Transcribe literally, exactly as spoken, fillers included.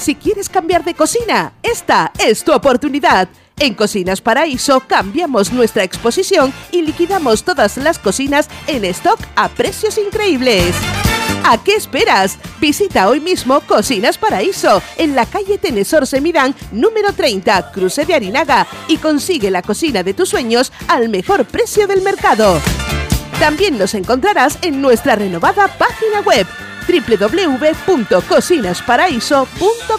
Si quieres cambiar de cocina, esta es tu oportunidad. En Cocinas Paraíso cambiamos nuestra exposición y liquidamos todas las cocinas en stock a precios increíbles. ¿A qué esperas? Visita hoy mismo Cocinas Paraíso en la calle Tenesor Semidán número treinta, Cruce de Arinaga, y consigue la cocina de tus sueños al mejor precio del mercado. También nos encontrarás en nuestra renovada página web doble u doble u doble u punto cocinas paraíso punto com.